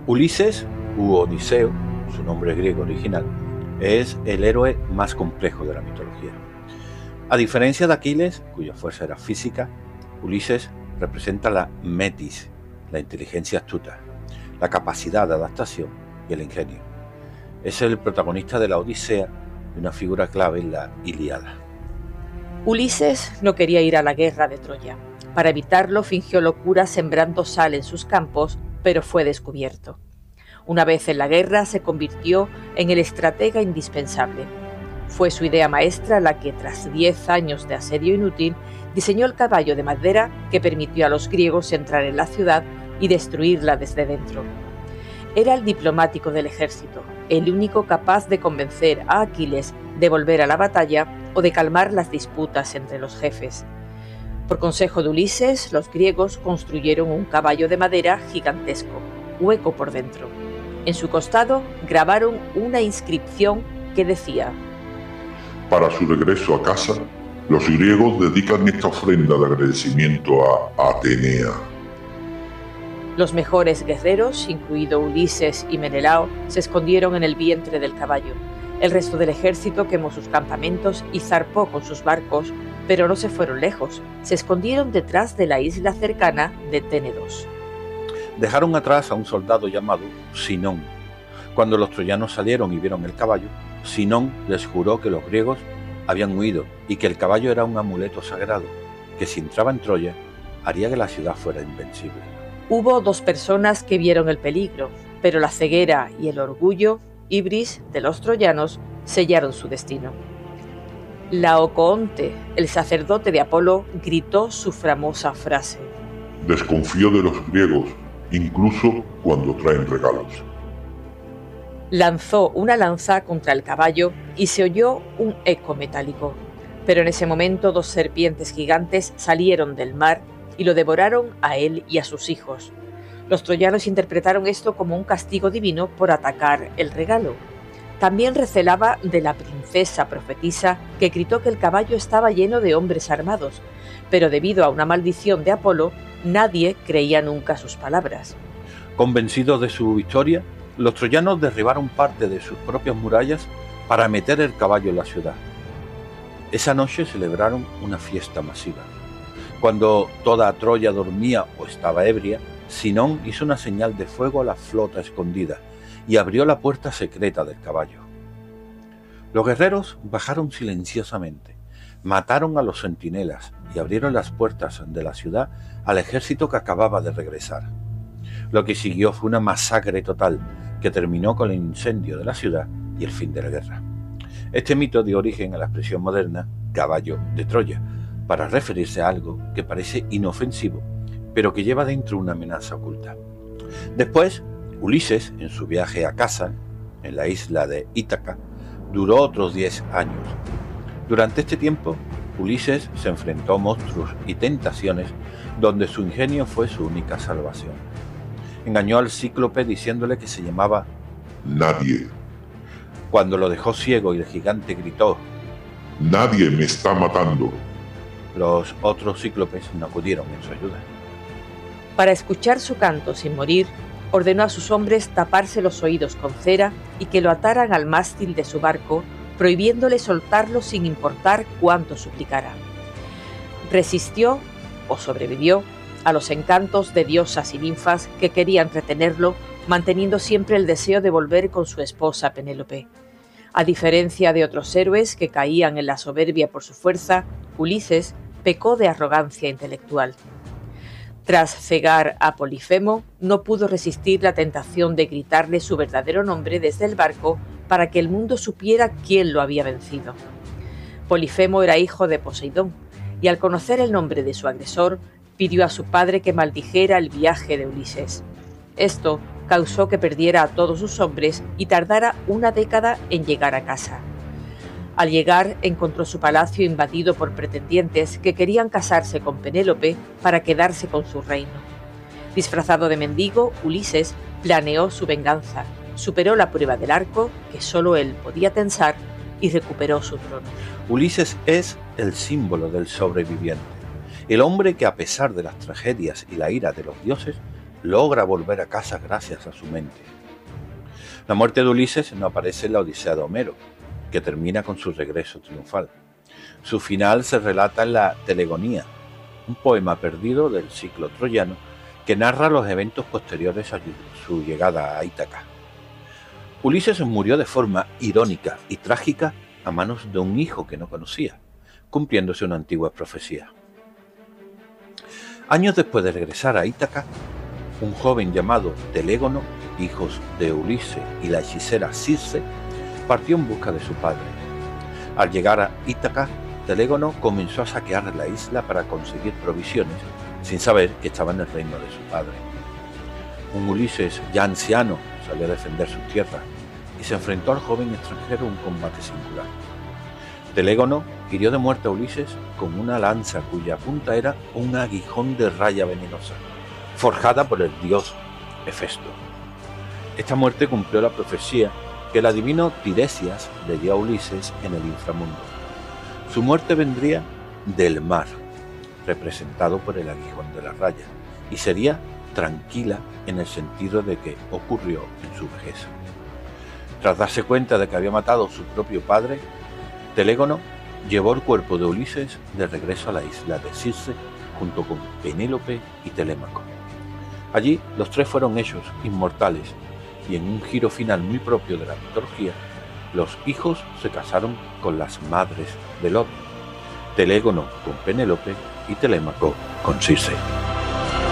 Ulises, u Odiseo, su nombre griego original, es el héroe más complejo de la mitología. A diferencia de Aquiles, cuya fuerza era física, Ulises representa la metis, la inteligencia astuta, la capacidad de adaptación y el ingenio. Es el protagonista de la Odisea y una figura clave en la Ilíada. Ulises no quería ir a la guerra de Troya. Para evitarlo fingió locura sembrando sal en sus campos, pero fue descubierto. Una vez en la guerra se convirtió en el estratega indispensable. Fue su idea maestra la que, tras 10 años de asedio inútil, diseñó el caballo de madera que permitió a los griegos entrar en la ciudad y destruirla desde dentro. Era el diplomático del ejército, el único capaz de convencer a Aquiles de volver a la batalla o de calmar las disputas entre los jefes. Por consejo de Ulises, los griegos construyeron un caballo de madera gigantesco, hueco por dentro. En su costado grabaron una inscripción que decía: para su regreso a casa, los griegos dedican esta ofrenda de agradecimiento a Atenea. Los mejores guerreros, incluido Ulises y Menelao, se escondieron en el vientre del caballo. El resto del ejército quemó sus campamentos y zarpó con sus barcos, pero no se fueron lejos. Se escondieron detrás de la isla cercana de Ténedos. Dejaron atrás a un soldado llamado Sinón. Cuando los troyanos salieron y vieron el caballo, Sinón les juró que los griegos habían huido y que el caballo era un amuleto sagrado, que si entraba en Troya, haría que la ciudad fuera invencible. Hubo 2 personas que vieron el peligro, pero la ceguera y el orgullo, ibris, de los troyanos, sellaron su destino. Laocoonte, el sacerdote de Apolo, gritó su famosa frase: desconfío de los griegos, incluso cuando traen regalos. Lanzó una lanza contra el caballo y se oyó un eco metálico. Pero en ese momento 2 serpientes gigantes salieron del mar y lo devoraron a él y a sus hijos. Los troyanos interpretaron esto como un castigo divino por atacar el regalo. También recelaba de la princesa profetisa, que gritó que el caballo estaba lleno de hombres armados, pero debido a una maldición de Apolo, nadie creía nunca sus palabras. Convencidos de su victoria, los troyanos derribaron parte de sus propias murallas para meter el caballo en la ciudad. Esa noche celebraron una fiesta masiva. Cuando toda Troya dormía o estaba ebria, Sinón hizo una señal de fuego a la flota escondida y abrió la puerta secreta del caballo. Los guerreros bajaron silenciosamente, mataron a los centinelas y abrieron las puertas de la ciudad al ejército que acababa de regresar. Lo que siguió fue una masacre total que terminó con el incendio de la ciudad y el fin de la guerra. Este mito dio origen a la expresión moderna caballo de Troya, para referirse a algo que parece inofensivo, pero que lleva dentro una amenaza oculta. Después, Ulises, en su viaje a casa, en la isla de Ítaca, duró otros 10 años. Durante este tiempo, Ulises se enfrentó a monstruos y tentaciones donde su ingenio fue su única salvación. Engañó al cíclope diciéndole que se llamaba Nadie. Cuando lo dejó ciego y el gigante gritó: nadie me está matando. Los otros cíclopes no acudieron en su ayuda. Para escuchar su canto sin morir, ordenó a sus hombres taparse los oídos con cera y que lo ataran al mástil de su barco, prohibiéndole soltarlo sin importar cuánto suplicara. Resistió, o sobrevivió, a los encantos de diosas y ninfas que querían retenerlo, manteniendo siempre el deseo de volver con su esposa Penélope. A diferencia de otros héroes que caían en la soberbia por su fuerza, Ulises pecó de arrogancia intelectual. Tras cegar a Polifemo, no pudo resistir la tentación de gritarle su verdadero nombre desde el barco para que el mundo supiera quién lo había vencido. Polifemo era hijo de Poseidón, y al conocer el nombre de su agresor, pidió a su padre que maldijera el viaje de Ulises. Esto causó que perdiera a todos sus hombres y tardara una década en llegar a casa. Al llegar, encontró su palacio invadido por pretendientes que querían casarse con Penélope para quedarse con su reino. Disfrazado de mendigo, Ulises planeó su venganza, superó la prueba del arco, que solo él podía tensar, y recuperó su trono. Ulises es el símbolo del sobreviviente, el hombre que, a pesar de las tragedias y la ira de los dioses, logra volver a casa gracias a su mente. La muerte de Ulises no aparece en la Odisea de Homero, que termina con su regreso triunfal. Su final se relata en la Telegonía, un poema perdido del ciclo troyano que narra los eventos posteriores a su llegada a Ítaca. Ulises murió de forma irónica y trágica a manos de un hijo que no conocía, cumpliéndose una antigua profecía. Años después de regresar a Ítaca, un joven llamado Telégono, hijo de Ulises y la hechicera Circe, partió en busca de su padre. Al llegar a Ítaca, Telégono comenzó a saquear la isla para conseguir provisiones, sin saber que estaba en el reino de su padre. Un Ulises ya anciano salió a defender sus tierras y se enfrentó al joven extranjero en un combate singular. Telégono hirió de muerte a Ulises con una lanza cuya punta era un aguijón de raya venenosa, forjada por el dios Hefesto. Esta muerte cumplió la profecía que el adivino Tiresias le dio a Ulises en el inframundo. Su muerte vendría del mar, representado por el aguijón de la raya, y sería tranquila en el sentido de que ocurrió en su vejez. Tras darse cuenta de que había matado a su propio padre, Telégono llevó el cuerpo de Ulises de regreso a la isla de Circe junto con Penélope y Telémaco. Allí los tres fueron hechos inmortales y en un giro final muy propio de la mitología, los hijos se casaron con las madres del otro, Telégono con Penélope y Telémaco con Circe.